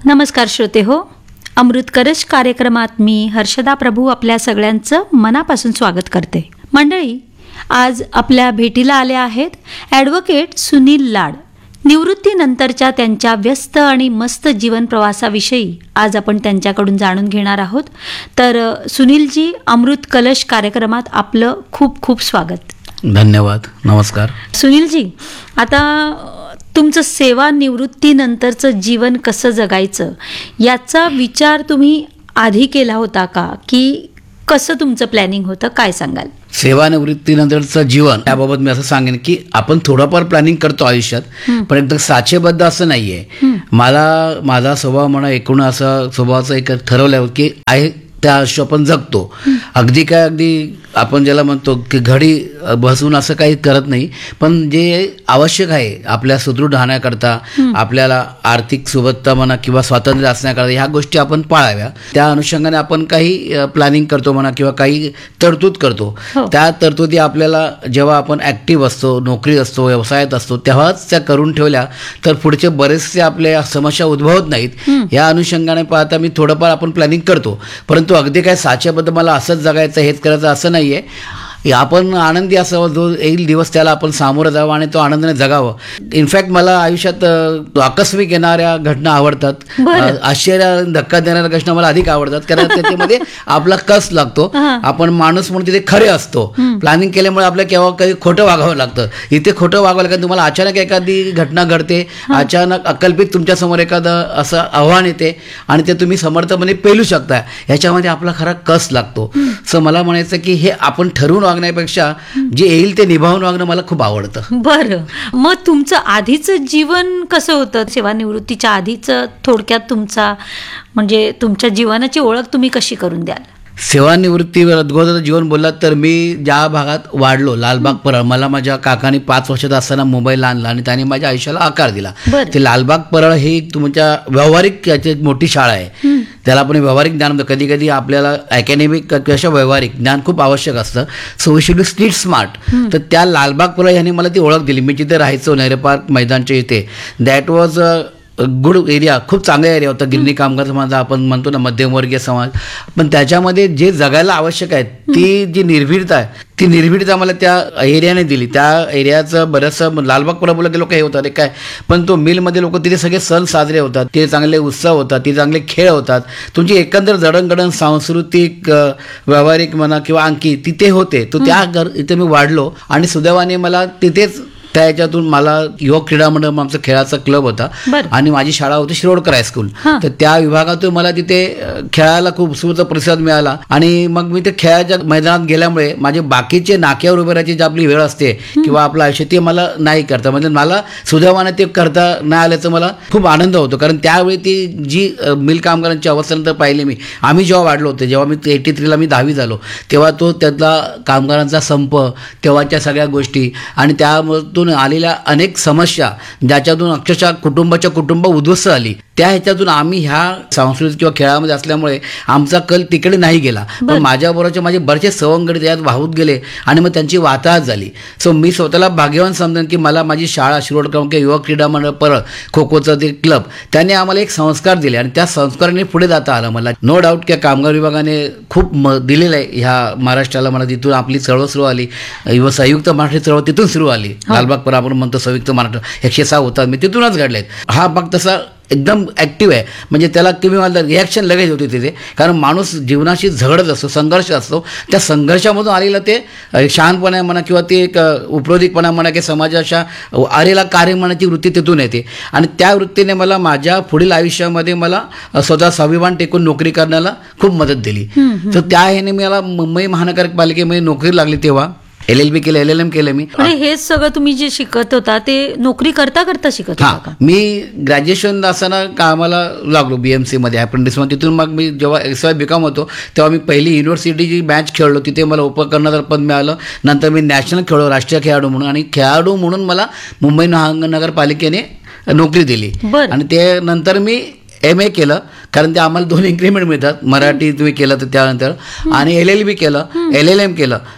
नमस्कार श्रोते हो, अमृत कलश कार्यक्रमात मी हर्षदा प्रभू आपल्या सगळ्यांचं मनापासून स्वागत करते. मंडळी, आज आपल्या भेटीला आले आहेत ॲडव्होकेट सुनील लाड. निवृत्तीनंतरच्या त्यांच्या व्यस्त आणि मस्त जीवन प्रवासाविषयी आज आपण त्यांच्याकडून जाणून घेणार आहोत. तर सुनीलजी, अमृत कलश कार्यक्रमात आपलं खूप खूप स्वागत. धन्यवाद. नमस्कार. सुनीलजी, आता तुमचं सेवानिवृत्तीनंतरचं जीवन कसं जगायचं याचा विचार तुम्ही आधी केला होता का, की कसं तुमचं प्लॅनिंग होतं, काय सांगाल? सेवानिवृत्तीनंतरचं जीवन याबाबत मी असं सांगेन की आपण थोडंफार प्लॅनिंग करतो आयुष्यात, पण एकदम साचेबद्ध असं नाहीये. माझा स्वभाव म्हणा, एकूण असं स्वभावाचं एक ठरवलं की आहे त्या आयुष्य आपण जगतो. अगदी आपण ज्याला म्हणतो की घडी बसून असं काही करत नाही, पण जे आवश्यक आहे आपल्या सुदृढ राहण्याकरता, आपल्याला आर्थिक सुबत्ता म्हणा किंवा स्वातंत्र्य असण्याकरता ह्या गोष्टी आपण पाळाव्या. त्या अनुषंगाने आपण काही प्लॅनिंग करतो म्हणा किंवा काही तरतूद करतो. त्या तरतुदी आपल्याला जेव्हा आपण ॲक्टिव्ह असतो, नोकरी असतो, व्यवसायात असतो, तेव्हाच त्या करून ठेवल्या तर पुढचे बरेचसे आपल्या समस्या उद्भवत नाहीत. या अनुषंगाने पाहता मी थोडंफार आपण प्लॅनिंग करतो, परंतु अगदी काय साच्याबद्दल मला असंच जगायचं, हेच करायचं असं नाही आहे. आपण आनंदी असावं, जो येईल दिवस त्याला आपण सामोरं जावं आणि तो आनंदाने जगावं. इनफॅक्ट मला आयुष्यात आकस्मिक येणाऱ्या घटना आवडतात, आश्चर्य धक्का देणाऱ्या घटना मला अधिक आवडतात, कारण त्याच्यामध्ये आपला कस लागतो. आपण माणूस म्हणून तिथे खरे असतो. प्लॅनिंग केल्यामुळे आपल्याला केव्हा काही खोटं वागावं लागतं. इथे खोटं वागावं लागतं. तुम्हाला अचानक एखादी घटना घडते, अचानक अकल्पित तुमच्यासमोर एखादं असं आव्हान येते आणि ते तुम्ही समर्थपणे पेलू शकता. ह्याच्यामध्ये आपला खरा कस लागतो. सो मला म्हणायचं की हे आपण ठरवून वागण्यापेक्षा जे येईल ते निभावून वागणं मला खूप आवडतं. बरं, मग तुमचं आधीचं जीवन कसं होतं? सेवानिवृत्तीच्या आधीचं थोडक्यात म्हणजे तुमच्या जीवनाची ओळख तुम्ही कशी करून द्याल? सेवानिवृत्तीवर अद्भुत जीवन बोललात तर मी ज्या भागात वाढलो, लालबाग परळ, मला माझ्या काकांनी 5 वर्षाचा असताना मुंबईला आणला आणि त्याने माझ्या आयुष्याला आकार दिला. ते लालबाग परळ ही तुमच्या व्यावहारिक मोठी शाळा आहे. त्याला आपण व्यावहारिक ज्ञान म्हणतो. कधी कधी आपल्याला अकॅडमिक किंवा व्यावहारिक ज्ञान खूप आवश्यक असतं. So we should be street smart. तर त्या लालबाग परळ ह्याने मला ती ओळख दिली. मी जिथे राहायचो नेहरू पार्क मैदानच्या इथे, दॅट वॉज गुड एरिया, खूप चांगला एरिया होता. गिरणी कामगार समाज आपण म्हणतो ना, मध्यमवर्गीय समाज. पण त्याच्यामध्ये जे जगायला आवश्यक आहे ती जी निर्भीडता आहे, ती निर्भीडता मला त्या एरियाने दिली. त्या एरियाचं बरंचसं लालबाग परळ बोलत लोक हे होतात काय, पण तो मिलमध्ये लोक तिथे सगळे सण साजरे होतात, तिथे चांगले उत्सव होतात, तिथे चांगले खेळ होतात. तुमची एकंदर जडणघडण सांस्कृतिक, व्यावहारिक म्हणा किंवा आणखी तिथे होते. तो इथे मी वाढलो आणि सुदैवाने मला तिथेच त्या ह्याच्यातून मला युवक क्रीडा मंडळ आमचा खेळाचा क्लब होता आणि माझी शाळा होती शिरोडकर हायस्कूल. तर त्या विभागातून मला तिथे खेळायला खूप उत्स्फूर्त प्रतिसाद मिळाला आणि मग मी ते खेळाच्या मैदानात गेल्यामुळे माझे बाकीचे नाक्यावर उभे राहायची जी आपली वेळ असते किंवा आपलं आयुष्य, ते मला नाही करता, म्हणजे मला सुदैवाने ते करता नाही आल्याचं मला खूप आनंद होतो. कारण त्यावेळी ती जी मिल कामगारांची अवस्था नंतर पाहिली मी, आम्ही जेव्हा वाढलो होतो, जेव्हा मी 83ला मी 10वी झालो, तेव्हा तो त्यातला कामगारांचा संप, तेव्हाच्या सगळ्या गोष्टी आणि त्यातून आलेल्या अनेक समस्या, ज्याच्यातून अक्षरशः कुटुंब उद्ध्वस्त झाली, त्या ह्याच्यातून आम्ही ह्या सांस्कृतिक किंवा खेळामध्ये असल्यामुळे आमचा कल तिकडे नाही गेला. पण माझ्याबरोबरचे माझे बरेचसे सवंगडी त्यात वाहूत गेले आणि मग त्यांची वाताहत झाली. सो मी स्वतःला भाग्यवान समजेन की मला माझी शाळा शिरोडकर युवक क्रीडा मंडळ परळ, खो खोचं ते क्लब, त्याने आम्हाला एक संस्कार दिले आणि त्या संस्काराने पुढे जाता आलं मला. नो डाऊट की कामगार विभागाने खूप दिलेलं आहे ह्या महाराष्ट्राला. मला तिथून आपली चळवळ सुरू आली, संयुक्त महाराष्ट्र चळवळ तिथून सुरू आली. लालबाग परळ आपण म्हणतो संयुक्त महाराष्ट्र 106 होतात, मी तिथूनच घडलेत. हा भाग तसा एकदम ॲक्टिव्ह आहे, म्हणजे त्याला तुम्ही मला रिॲक्शन लगेच होती तिथे. कारण माणूस जीवनाशी झगडत असतो, संघर्ष असतो. त्या संघर्षामधून आलेलं ते शहाणपणा म्हणा किंवा ते एक उपरोधिकपणा म्हणा की समाजाच्या आलेला कार्य म्हणण्याची वृत्ती तिथून येते आणि त्या वृत्तीने मला माझ्या पुढील आयुष्यामध्ये मला स्वतः स्वाभिमान टेकून नोकरी करण्याला खूप मदत दिली. तर त्या ह्याने मला मुंबई महानगरपालिकेमध्ये नोकरी लागली. तेव्हा LLB केलं, LLM केलं मी. हे सगळं तुम्ही जे शिकत होता ते नोकरी करता शिकत होता का? मी ग्रॅज्युएशन असताना कामाला लागलो BMC मध्ये, अप्रेंटिसमध्ये. तिथून मग मी जेव्हा SY BCom होतो तेव्हा मी पहिली युनिव्हर्सिटीची मॅच खेळलो, तिथे मला उपकर्णधार पद मिळालं. नंतर मी नॅशनल खेळलो, राष्ट्रीय खेळाडू म्हणून, आणि खेळाडू म्हणून मला मुंबई महानगरपालिकेने नोकरी दिली. आणि ते नंतर मी MA केलं, कारण ते आम्हाला 2 इन्क्रीमेंट मिळतात. मराठी तुम्ही केलं तर त्यानंतर, आणि LLB केलं, LLM केलं.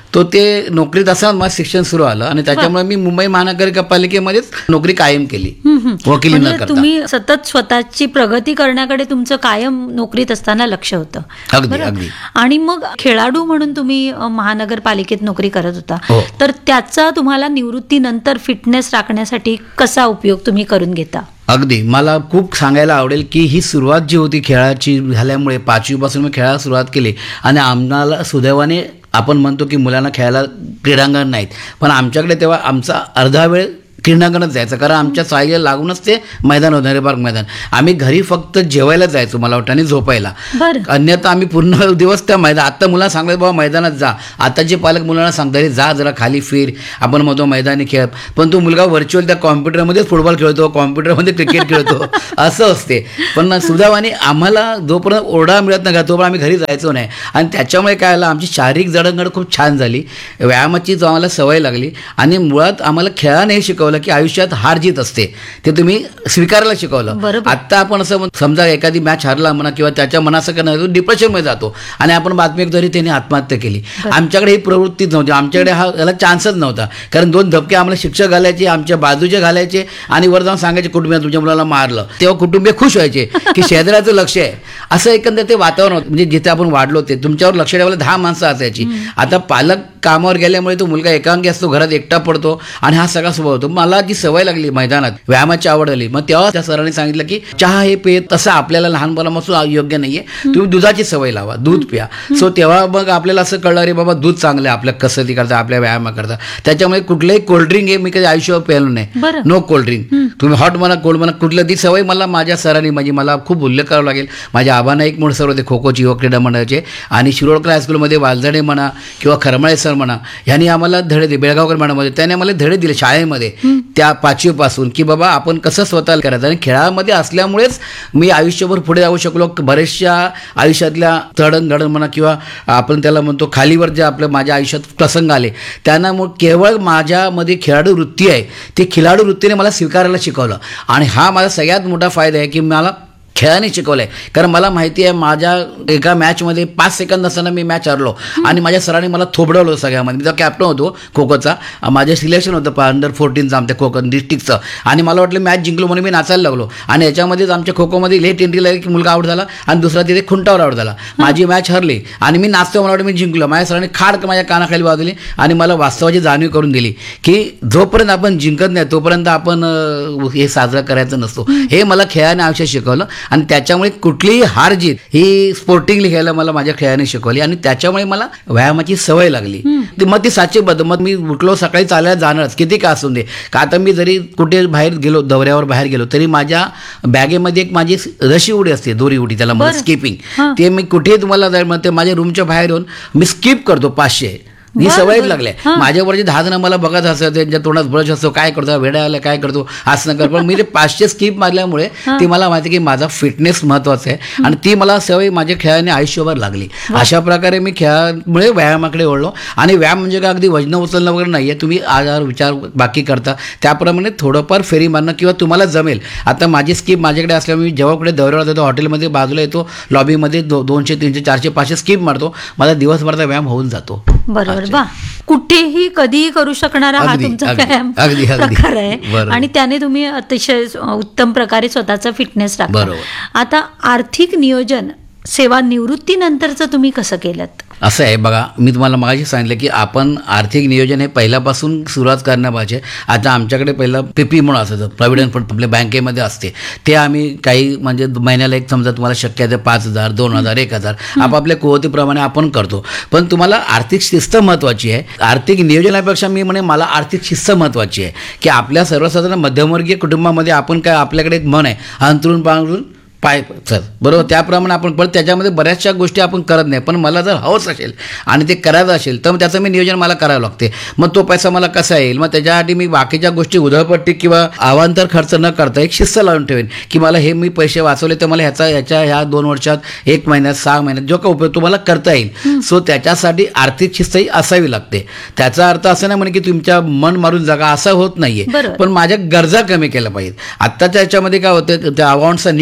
तो ते नोकरीत असताना माझं शिक्षण सुरू आलं आणि त्याच्यामुळे मी मुंबई महानगरपालिकेमध्येच नोकरी कायम केली वकिली न म्हणजे करता. तुम्ही सतत स्वतःची प्रगती करण्याकडे तुमचं कायम नोकरीत असताना लक्ष होतं. अगदी बरं? अगदी. आणि मग खेळाडू म्हणून तुम्ही महानगरपालिकेत नोकरी करत होता, हो. तर त्याचा तुम्हाला निवृत्तीनंतर फिटनेस राखण्यासाठी कसा उपयोग तुम्ही करून घेता? अगदी मला खूप सांगायला आवडेल की ही सुरुवात जी होती खेळाची झाल्यामुळे 5वीपासून मी खेळायला सुरुवात केली आणि आम्हाला सुदैवाने आपण म्हणतो की मुलांना खेळायला क्रीडांगण नाहीत, पण आमच्याकडे तेव्हा आमचा अर्धा वेळ क्रीडांगणात जायचं, कारण आमच्या साईला लागूनच ते मैदान होतं, नेहरू पार्क मैदान. आम्ही घरी फक्त जेवायला जायचो मला वाटतं आणि झोपायला. अन्यथा आम्ही पूर्ण दिवस त्या मैदान. आत्ता मुलांना सांगतात बाबा मैदानात जा, आता जे पालक मुलांना सांगतात जा जरा खाली फिर, आपण म्हणतो मैदानी खेळ, पण तो मुलगा व्हर्च्युअल त्या कॉम्प्युटरमध्येच फुटबॉल खेळतो, कॉम्प्युटरमध्ये क्रिकेट खेळतो असं असते. पण सुदैवाने आम्हाला जोपर्यंत ओरडा मिळत नाही तोपर्यंत आम्ही घरी जायचो नाही आणि त्याच्यामुळे काय आलं, आमची शारीरिक जडणघडण खूप छान झाली, व्यायामाची जो आम्हाला सवय लागली आणि मुळात आम्हाला खेळाने हे शिकवलं की आयुष्यात हार जीत असते ते तुम्ही स्वीकारायला शिकवलं. आता आपण असं समजा एखादी मॅच हारला म्हणा किंवा त्याच्या मनाचं काय नाही, डिप्रेशनमध्ये जातो आणि आपण बातमी तरी त्यांनी आत्महत्या केली. आमच्याकडे ही प्रवृत्तीच नव्हती, आमच्याकडे याला चान्सच नव्हता, कारण 2 धपके आम्हाला शिक्षक घालायचे, आमच्या बाजूचे घालायचे आणि वर जाऊन सांगायचे कुटुंबिया तुमच्या मुलाला मारलं, तेव्हा कुटुंबीय खुश व्हायचे की शेजाऱ्याचं लक्ष आहे. असं एकंदर ते वातावरण होतं, म्हणजे जिथे आपण वाढलो ते तुमच्यावर लक्ष ठेवायला 10 माणसं असायची. आता पालक कामावर गेल्यामुळे तो मुलगा एकांगी असतो, घरात एकटा पडतो आणि हा सगळा स्वभाव होतो. मला जी सवय लागली मैदानात व्यायामाची आवड आली, मग तेव्हा त्या सरांनी सांगितलं की चहा हे पेय तसं आपल्याला लहानपणापासून योग्य नाहीये, तुम्ही दुधाची सवय लावा, दूध प्या. सो तेव्हा मग आपल्याला असं कळलं रे बाबा दूध चांगलं आहे आपल्या कसरती करता, आपल्या व्यायामाकरता. त्याच्यामुळे कुठलंही कोल्ड्रिंक हे मी कधी आयुष्यावर प्यायलो नाही, नो कोल्ड्रिंक, तुम्ही हॉट म्हणा कोल्ड म्हणा कुठलं. ती सवय मला माझ्या सरांनी, म्हणजे मला खूप उल्लेख करावा लागेल, माझ्या आबांना एक म्हणून सर होते खो खोची युवक क्रीडा मंडळाचे, आणि शिरोडकर हायस्कूलमध्ये वालझडे म्हणा किंवा खरमाळे सर म्हणा, ह्यांनी आम्हाला धडे दिले, बेळगावकर मॅडममध्ये त्याने आम्हाला धडे दिले शाळेमध्ये त्या 5वीपासून की बाबा आपण कसं स्वतःला करायचं. आणि खेळामध्ये असल्यामुळेच मी आयुष्यभर पुढे जाऊ शकलो. बऱ्याचशा आयुष्यातल्या चढणघडण म्हणा किंवा आपण त्याला म्हणतो खालीवर जे आपल्या माझ्या आयुष्यात प्रसंग आले त्यांना मग केवळ माझ्यामध्ये खेळाडू वृत्ती आहे, ती खिलाडू वृत्तीने मला स्वीकारायला शिकवलं. आणि हा माझा सगळ्यात मोठा फायदा आहे की मला खेळाने शिकवलं आहे, कारण मला माहिती आहे माझ्या एका मॅचमध्ये 5 सेकंद असताना मी मॅच हरलो आणि माझ्या सरांनी मला थोबडवलं सगळ्यामध्ये. मी तर कॅप्टन होतो खो खोचा, माझं सिलेक्शन होतं अंडर 14चं आमच्या खो खो डिस्ट्रिक्टचं, आणि मला वाटलं मॅच जिंकलो म्हणून मी नाचायला लागलो. आणि याच्यामध्येच आमच्या खो खोमध्ये लेट एंट्रीला एक मुलगा आउट झाला आणि दुसरा तिथे खुंटावर आउट झाला. माझी मॅच हरली आणि मी नाचतो, मला वाटतं मी जिंकलो. माझ्या सरांनी खाडक माझ्या कानाखाली वाजवली आणि मला वास्तवाची जाणीव करून दिली की जोपर्यंत आपण जिंकत नाही तोपर्यंत आपण हे साजरा करायचं नसतो. हे मला खेळाने आयुष्यात शिकवलं आणि त्याच्यामुळे कुठलीही हार जीत ही स्पोर्टिंगली घ्यायला मला माझ्या खेळाने शिकवली आणि त्याच्यामुळे मला व्यायामाची सवय लागली. मग ती साचेबद्ध, मग मी उठलो सकाळी चालायला जाणारच किती का असून दे. का आता मी जरी कुठे बाहेर गेलो, दौऱ्यावर बाहेर गेलो, तरी माझ्या बॅगेमध्ये एक माझी रशी उडी असते, दोरी उडी त्याला मला स्किपिंग, ते मी कुठेही तुम्हाला जाईल म्हणते माझ्या रूमच्या बाहेर येऊन मी स्किप करतो 500. ही सवयच लागली. माझ्यावरचे 10 जण मला बघत असतात, त्यांच्या तोंडात ब्रश असतो, काय करतो वेड्याला काय करतो असं नका. पण मी ते 500 स्किप मारल्यामुळे ती मला माहिती की माझा फिटनेस महत्वाचा आहे आणि ती मला सवय माझ्या खेळाने आयुष्यभर लागली. अशा प्रकारे मी खेळामुळे व्यायामाकडे वळलो. आणि व्यायाम म्हणजे काय अगदी वजन उचलणं वगैरे नाही आहे, तुम्ही आजार विचार बाकी करता त्याप्रमाणे थोडंफार फेरी मारणं किंवा तुम्हाला जमेल. आता माझी स्किप माझ्याकडे असल्यामुळे मी जेव्हा कुठे दौऱ्यावर जातो हॉटेलमध्ये बाजूला येतो, लॉबीमध्ये 200, 300, 400, 500 स्किप मारतो, माझा दिवसभराचा व्यायाम होऊन जातो. बरोबर. वा, कुठेही कधीही करू शकणारा हा तुमचा व्यायाम प्रकार आहे आणि त्याने तुम्ही अतिशय उत्तम प्रकारे स्वतःचा फिटनेस राखला. आता आर्थिक नियोजन सेवानिवृत्तीनंतरचं तुम्ही कसं केलं? असं आहे बघा, मी तुम्हाला मगाशी सांगितलं की आपण आर्थिक नियोजन हे पहिल्यापासून सुरुवात करणं पाहिजे. आता आमच्याकडे पहिलं पीपी म्हणून असायचं, प्रॉव्हिडंट फंड आपल्या बँकेमध्ये असते, ते आम्ही काही म्हणजे महिन्याला एक समजा तुम्हाला शक्य आहे 5,000, 2,000, 1,000 आपापल्या कुवतीप्रमाणे आपण करतो. पण तुम्हाला आर्थिक शिस्त महत्त्वाची आहे. आर्थिक नियोजनापेक्षा मी म्हणे मला आर्थिक शिस्त महत्त्वाची आहे की आपल्या सर्वसाधारण मध्यमवर्गीय कुटुंबामध्ये आपण काय आपल्याकडे एक मन आहे अंतरून पांघरून पाय सर बरोबर, त्याप्रमाणे आपण पण त्याच्यामध्ये बऱ्याचशा गोष्टी आपण करत नाही. पण मला जर हवंच असेल आणि ते करायचं असेल तर त्याचं मी नियोजन मला करावं लागते. मग तो पैसा मला कसा येईल, मग त्याच्यासाठी मी बाकीच्या गोष्टी उधळपट्टी किंवा अवांतर खर्च न करता एक शिस्त लावून ठेवेन की मला हे मी पैसे वाचवले तर मला ह्या 2 वर्षात 1 महिन्यात 6 महिन्यात जो काही उपयोग तुम्हाला करता येईल. सो त्याच्यासाठी आर्थिक शिस्तही असावी लागते. त्याचा अर्थ असं नाही म्हणे की तुमच्या मन मारून जागा असं होत नाहीये, पण माझ्या गरजा कमी केल्या पाहिजेत. आत्ताच्या ह्याच्यामध्ये काय होतं, त्या अवाउंटचा नीड्स आपण जे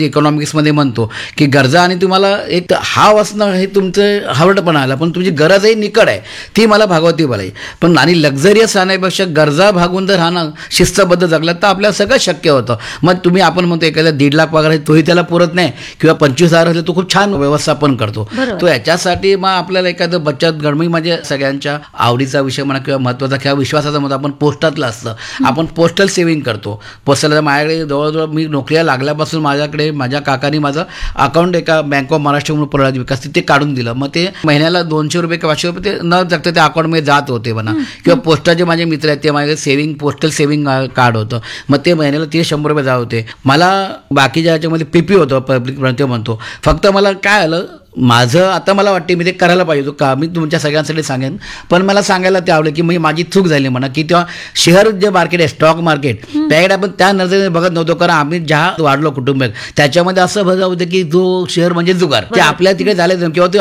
इकॉनॉमिक्समध्ये म्हणतो की गरजा आणि तुम्हाला एक हाव असणं हे तुमचं हावडपणा आला, पण तुमची गरजही निकड आहे ती मला भागवती बोलाय. पण आणि लक्झरियस राहण्यापेक्षा गरजा भागून जर राहणं शिस्तबद्ध जगलं तर आपल्याला सगळं शक्य होतं. मग तुम्ही आपण म्हणतो एखाद्या 1.5 लाख पगार आहे तोही त्याला पुरत नाही, किंवा 25,000 असले तो खूप छान व्यवस्थापन करतो. तो याच्यासाठी मग आपल्याला एखादं बचत गट, म्हणजे सगळ्यांच्या आवडीचा विषय म्हणा किंवा महत्त्वाचा किंवा विश्वासाचा मत आपण पोस्टातलं असतं. आपण पोस्टल सेव्हिंग करतो. पोस्टल माझ्याकडे जवळजवळ मी नोकरीला लागल्यापासून माझ्याकडे माझ्या काकांनी माझं अकाउंट एका बँक ऑफ महाराष्ट्र म्हणून प्रल्हाद विकास तिथे काढून दिलं. मग ते महिन्याला 200 रुपये किंवा 500 रुपये ते न जगता त्या अकाउंटमध्ये जात होते म्हणा. किंवा पोस्टाचे माझे मित्र आहेत ते माझे सेव्हिंग पोस्टल सेव्हिंग कार्ड होतं, मग ते महिन्याला 100 रुपये जात होते. मला बाकीच्या ह्याच्यामध्ये PP होतं, पब्लिक म्हणतो. फक्त मला काय आलं, माझं आता मला वाटते मी ते करायला पाहिजे का, मी तुमच्या सगळ्यांसाठी सांगेन, पण मला सांगायला ते आवडेल की म्हणजे माझी चूक झाली म्हणा, की तेव्हा शेअर जे मार्केट आहे, स्टॉक मार्केट, त्याकडे आपण त्या नजरेने बघत नव्हतो. कारण आम्ही ज्या वाढलो कुटुंब त्याच्यामध्ये असं बघा होतं की जो शेअर म्हणजे जुगार, ते आपल्या तिकडे झाले किंवा ते